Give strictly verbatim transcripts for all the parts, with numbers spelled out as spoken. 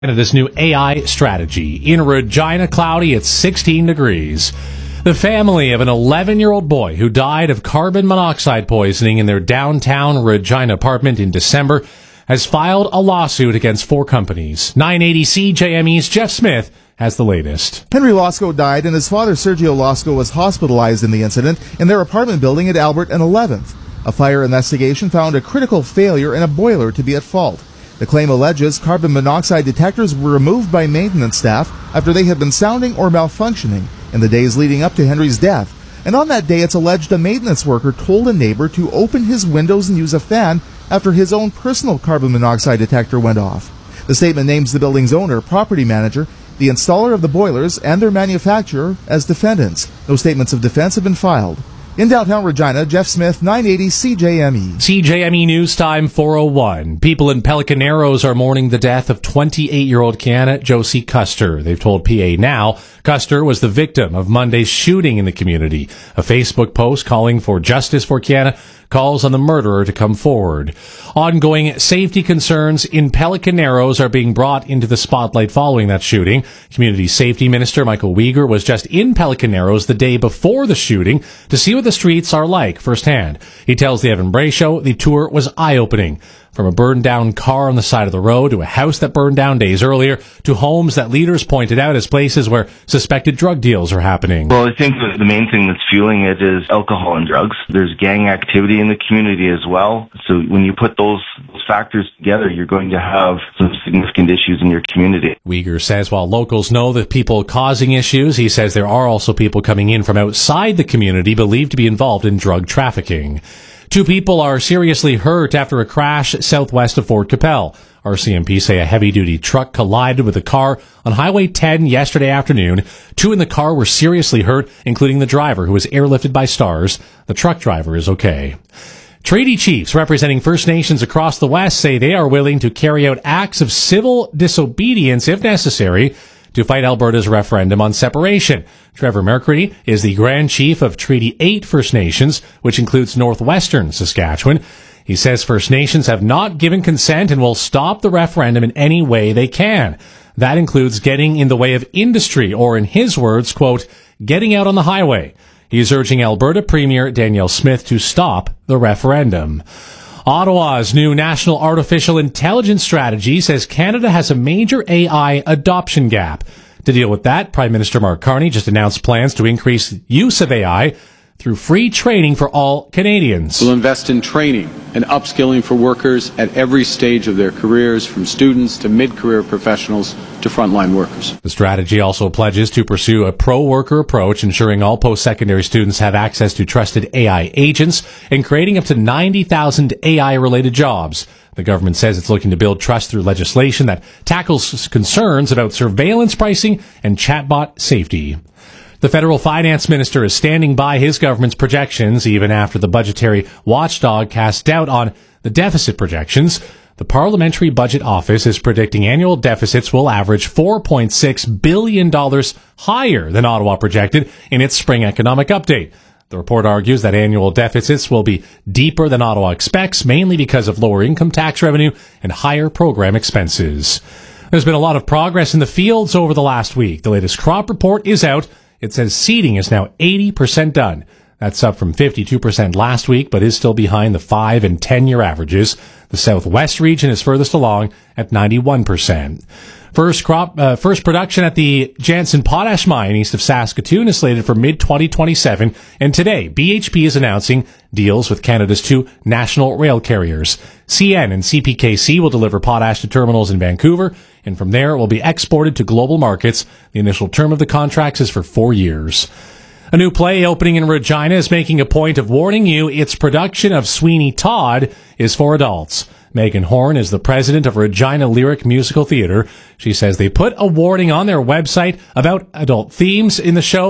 This new A I strategy. In Regina, cloudy at sixteen degrees. The family of an eleven-year-old boy who died of carbon monoxide poisoning in their downtown Regina apartment in December has filed a lawsuit against four companies. nine eighty C J M E's Jeff Smith has the latest. Henry Losco died and his father Sergio Losco was hospitalized in the incident in their apartment building at Albert and eleventh. A fire investigation found a critical failure in a boiler to be at fault. The claim alleges carbon monoxide detectors were removed by maintenance staff after they had been sounding or malfunctioning in the days leading up to Henry's death. And on that day, it's alleged a maintenance worker told a neighbor to open his windows and use a fan after his own personal carbon monoxide detector went off. The statement names the building's owner, property manager, the installer of the boilers, and their manufacturer as defendants. No statements of defense have been filed. In downtown Regina, Jeff Smith, nine eighty C J M E. C J M E News Time four oh one. People in Pelican Narrows are mourning the death of twenty-eight-year-old Kiana Josie Custer. They've told P A Now Custer was the victim of Monday's shooting in the community. A Facebook post calling for justice for Kiana calls on the murderer to come forward. Ongoing safety concerns in Pelican Narrows are being brought into the spotlight following that shooting. Community Safety Minister Michael Uyghur was just in Pelican Narrows the day before the shooting to see what the streets are like firsthand. He tells the Evan Bray Show the tour was eye-opening. From a burned-down car on the side of the road to a house that burned down days earlier to homes that leaders pointed out as places where suspected drug deals are happening. Well, I think the main thing that's fueling it is alcohol and drugs. There's gang activity in the community as well. So when you put those factors together, you're going to have some significant issues in your community. Uyghur says while locals know the people causing issues, he says there are also people coming in from outside the community believed to be involved in drug trafficking. Two people are seriously hurt after a crash southwest of Fort Capel. R C M P say a heavy-duty truck collided with a car on Highway ten yesterday afternoon. Two in the car were seriously hurt, including the driver, who was airlifted by Stars. The truck driver is okay. Treaty chiefs representing First Nations across the West say they are willing to carry out acts of civil disobedience if necessary to fight Alberta's referendum on separation. Trevor McCready is the Grand Chief of Treaty eight First Nations, which includes northwestern Saskatchewan. He says First Nations have not given consent and will stop the referendum in any way they can. That includes getting in the way of industry, or in his words, quote, getting out on the highway. He is urging Alberta Premier Danielle Smith to stop the referendum. Ottawa's new National Artificial Intelligence Strategy says Canada has a major A I adoption gap. To deal with that, Prime Minister Mark Carney just announced plans to increase use of A I through free training for all Canadians. We'll invest in training and upskilling for workers at every stage of their careers, from students to mid-career professionals to frontline workers. The strategy also pledges to pursue a pro-worker approach, ensuring all post-secondary students have access to trusted A I agents and creating up to ninety thousand A I-related jobs. The government says it's looking to build trust through legislation that tackles concerns about surveillance pricing and chatbot safety. The federal finance minister is standing by his government's projections even after the budgetary watchdog cast doubt on the deficit projections. The Parliamentary Budget Office is predicting annual deficits will average four point six billion dollars higher than Ottawa projected in its spring economic update. The report argues that annual deficits will be deeper than Ottawa expects, mainly because of lower income tax revenue and higher program expenses. There's been a lot of progress in the fields over the last week. The latest crop report is out. It says seeding is now eighty percent done. That's up from fifty-two percent last week, but is still behind the five and ten year averages. The Southwest region is furthest along at ninety-one percent. First crop, uh, first production at the Jansen Potash Mine east of Saskatoon is slated for mid twenty twenty-seven. And today, B H P is announcing deals with Canada's two national rail carriers. C N and C P K C will deliver potash to terminals in Vancouver, and from there it will be exported to global markets. The initial term of the contracts is for four years. A new play opening in Regina is making a point of warning you its production of Sweeney Todd is for adults. Megan Horn is the president of Regina Lyric Musical Theatre. She says they put a warning on their website about adult themes in the show,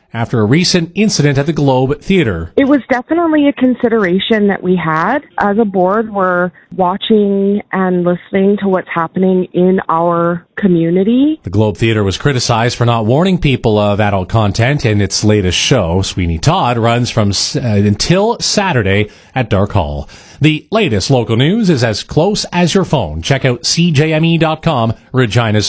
after a recent incident at the Globe Theatre. It was definitely a consideration that we had. As a board, we're watching and listening to what's happening in our community. The Globe Theatre was criticized for not warning people of adult content in its latest show. Sweeney Todd runs from uh, until Saturday at Dark Hall. The latest local news is as close as your phone. Check out C J M E dot com, Regina's